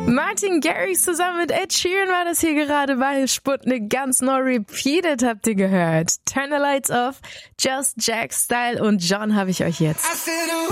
Martin Garrix zusammen mit Ed Sheeran war das hier gerade bei Sputnik ganz neu repeated, habt ihr gehört. Turn the Lights Off, Just Jack Style und John habe ich euch jetzt.